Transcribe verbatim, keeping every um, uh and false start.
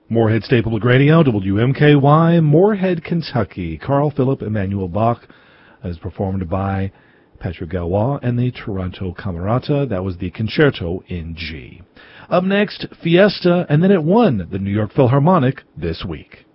Moorhead State Public Radio, W M K Y, Moorhead, Kentucky. Carl Philipp Emanuel Bach is performed by Patrick Galois and the Toronto Camerata. That was the Concerto in G. Up next, Fiesta, and then it won the New York Philharmonic this week.